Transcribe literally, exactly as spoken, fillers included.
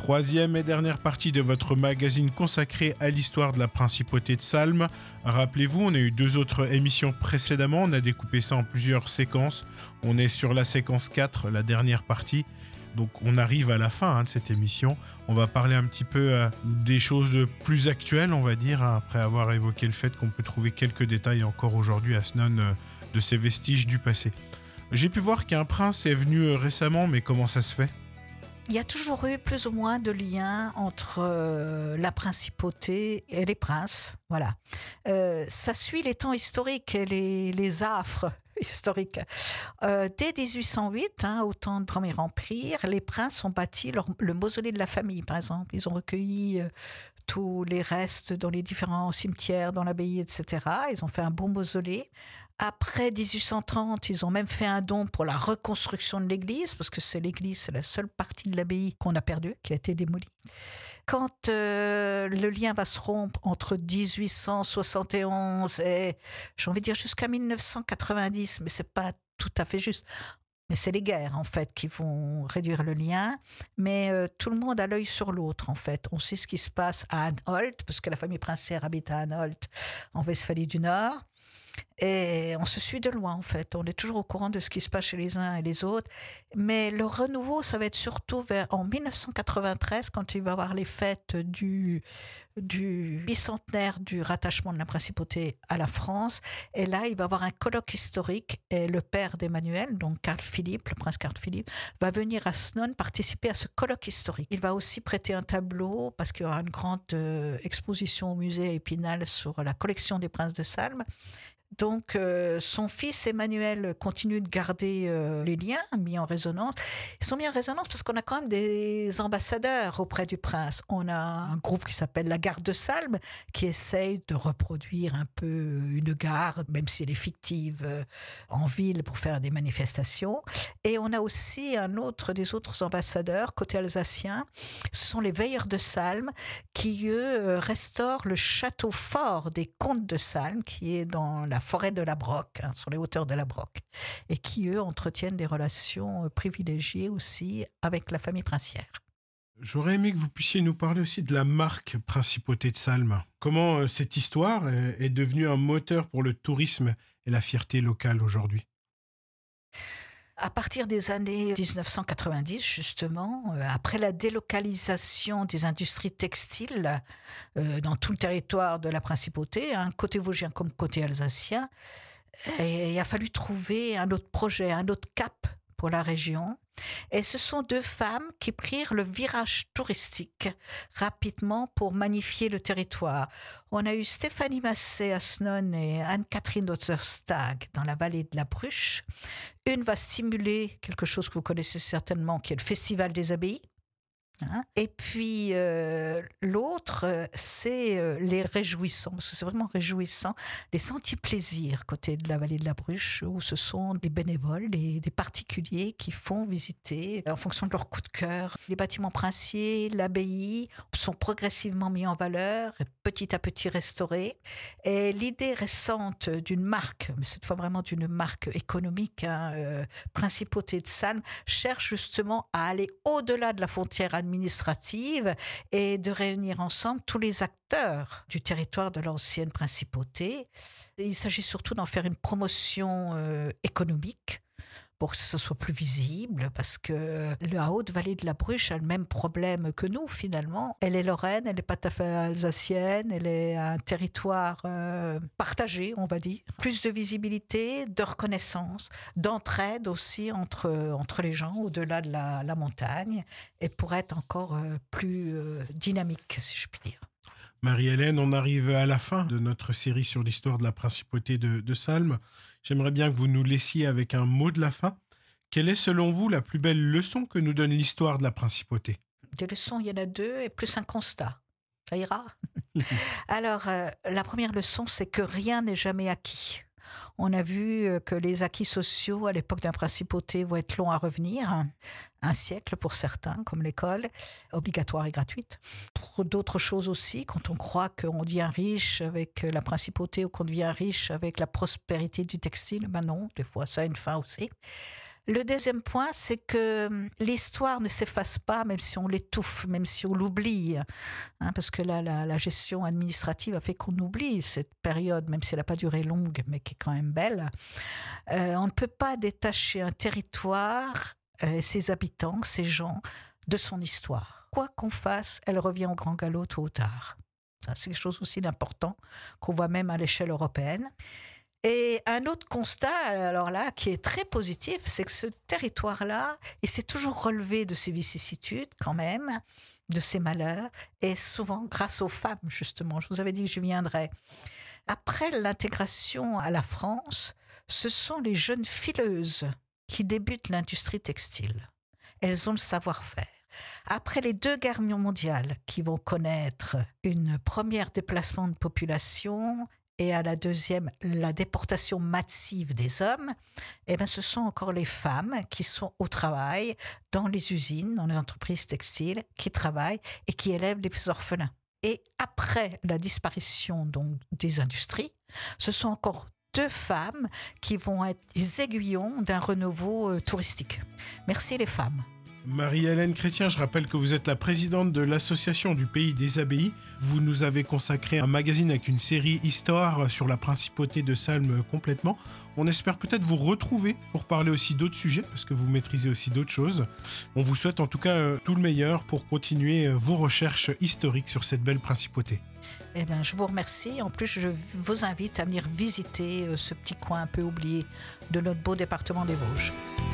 Troisième et dernière partie de votre magazine consacré à l'histoire de la principauté de Salm. Rappelez-vous, on a eu deux autres émissions précédemment, on a découpé ça en plusieurs séquences. On est sur la séquence quatre, la dernière partie. Donc on arrive à la fin hein, de cette émission. On va parler un petit peu euh, des choses plus actuelles, on va dire, hein, après avoir évoqué le fait qu'on peut trouver quelques détails encore aujourd'hui à Snow euh, de ces vestiges du passé. J'ai pu voir qu'un prince est venu euh, récemment, mais comment ça se fait ? Il y a toujours eu plus ou moins de liens entre euh, la principauté et les princes. Voilà. Euh, ça suit les temps historiques et les, les affres historiques. Euh, dès dix-huit cent huit, hein, au temps du Premier Empire, les princes ont bâti leur, le mausolée de la famille, par exemple. Ils ont recueilli euh, tous les restes dans les différents cimetières, dans l'abbaye, et cetera. Ils ont fait un beau mausolée. Après dix-huit cent trente, ils ont même fait un don pour la reconstruction de l'église, parce que c'est l'église, c'est la seule partie de l'abbaye qu'on a perdue, qui a été démolie. Quand euh, le lien va se rompre entre dix-huit cent soixante et onze et, j'ai envie de dire, jusqu'à mille neuf cent quatre-vingt-dix, mais c'est pas tout à fait juste. Mais c'est les guerres, en fait, qui vont réduire le lien. Mais euh, tout le monde a l'œil sur l'autre, en fait. On sait ce qui se passe à Anhalt, parce que la famille princière habite à Anhalt, en Westphalie du Nord. Et on se suit de loin, en fait. On est toujours au courant de ce qui se passe chez les uns et les autres. Mais le renouveau, ça va être surtout vers, en mille neuf cent quatre-vingt-treize, quand il va y avoir les fêtes du, du bicentenaire du rattachement de la principauté à la France. Et là, il va y avoir un colloque historique. Et le père d'Emmanuel, donc Carl Philippe, le prince Carl Philippe, va venir à Snow participer à ce colloque historique. Il va aussi prêter un tableau, parce qu'il y aura une grande euh, exposition au musée à Épinal sur la collection des princes de Salm. Donc, euh, son fils Emmanuel continue de garder euh, les liens mis en résonance. Ils sont mis en résonance parce qu'on a quand même des ambassadeurs auprès du prince. On a un groupe qui s'appelle la Garde de Salm qui essaye de reproduire un peu une garde, même si elle est fictive, euh, en ville pour faire des manifestations. Et on a aussi un autre des autres ambassadeurs, côté alsacien. Ce sont les Veilleurs de Salm qui, eux, restaurent le château fort des comtes de Salm qui est dans la forêt de la Broque, hein, sur les hauteurs de la Broque, et qui, eux, entretiennent des relations privilégiées aussi avec la famille princière. J'aurais aimé que vous puissiez nous parler aussi de la marque Principauté de Salm. Comment euh, cette histoire est, est devenue un moteur pour le tourisme et la fierté locale aujourd'hui ? À partir des années dix-neuf cent quatre-vingt-dix, justement, euh, après la délocalisation des industries textiles euh, dans tout le territoire de la principauté, hein, côté vosgien comme côté alsacien, et il a fallu trouver un autre projet, un autre cap pour la région. Et ce sont deux femmes qui prirent le virage touristique rapidement pour magnifier le territoire. On a eu Stéphanie Massé à Snow et Anne-Catherine Otterstag dans la vallée de la Bruche. Une va stimuler quelque chose que vous connaissez certainement, qui est le Festival des Abbayes. Hein, et puis euh, l'autre, euh, c'est euh, les réjouissants, parce que c'est vraiment réjouissant, les sentiers plaisirs côté de la vallée de la Bruche, où ce sont des bénévoles, des, des particuliers qui font visiter, en fonction de leur coup de cœur, les bâtiments princiers, l'abbaye sont progressivement mis en valeur, petit à petit restaurés. Et l'idée récente d'une marque, mais cette fois vraiment d'une marque économique, hein, euh, Principauté de Salm, cherche justement à aller au-delà de la frontière administrative et de réunir ensemble tous les acteurs du territoire de l'ancienne principauté. Et il s'agit surtout d'en faire une promotion euh, économique pour que ce soit plus visible, parce que la Haute-Vallée de la Bruche a le même problème que nous, finalement. Elle est lorraine, elle n'est pas tout à fait alsacienne, elle est un territoire euh, partagé, on va dire. Plus de visibilité, de reconnaissance, d'entraide aussi entre, entre les gens, au-delà de la, la montagne, et pour être encore euh, plus euh, dynamique, si je puis dire. Marie-Hélène, on arrive à la fin de notre série sur l'histoire de la principauté de, de Salm. J'aimerais bien que vous nous laissiez avec un mot de la fin. Quelle est, selon vous, la plus belle leçon que nous donne l'histoire de la principauté ? Des leçons, il y en a deux, et plus un constat. Ça ira ? Alors, euh, la première leçon, c'est que rien n'est jamais acquis. On a vu que les acquis sociaux à l'époque d'un principauté vont être longs à revenir, un siècle pour certains, comme l'école, obligatoire et gratuite. Pour d'autres choses aussi, quand on croit qu'on devient riche avec la principauté ou qu'on devient riche avec la prospérité du textile, ben non, des fois ça a une fin aussi. Le deuxième point, c'est que hum, l'histoire ne s'efface pas, même si on l'étouffe, même si on l'oublie. Hein, parce que là, la, la gestion administrative a fait qu'on oublie cette période, même si elle n'a pas duré longue, mais qui est quand même belle. Euh, on ne peut pas détacher un territoire, euh, ses habitants, ses gens, de son histoire. Quoi qu'on fasse, elle revient au grand galop tôt ou tard. Ça, c'est quelque chose aussi d'important qu'on voit même à l'échelle européenne. Et un autre constat, alors là, qui est très positif, c'est que ce territoire-là, il s'est toujours relevé de ses vicissitudes quand même, de ses malheurs, et souvent grâce aux femmes, justement. Je vous avais dit que j'y viendrais. Après l'intégration à la France, ce sont les jeunes fileuses qui débutent l'industrie textile. Elles ont le savoir-faire. Après les deux guerres mondiales qui vont connaître une première déplacement de population et à la deuxième, la déportation massive des hommes, eh bien, ce sont encore les femmes qui sont au travail dans les usines, dans les entreprises textiles, qui travaillent et qui élèvent les orphelins. Et après la disparition donc, des industries, ce sont encore deux femmes qui vont être les aiguillons d'un renouveau euh, touristique. Merci les femmes. Marie-Hélène Chrétien, je rappelle que vous êtes la présidente de l'association du Pays des Abbayes. Vous nous avez consacré un magazine avec une série Histoire sur la principauté de Salm complètement. On espère peut-être vous retrouver pour parler aussi d'autres sujets, parce que vous maîtrisez aussi d'autres choses. On vous souhaite en tout cas euh, tout le meilleur pour continuer euh, vos recherches historiques sur cette belle principauté. Eh bien, je vous remercie. En plus, je vous invite à venir visiter euh, ce petit coin un peu oublié de notre beau département des Vosges.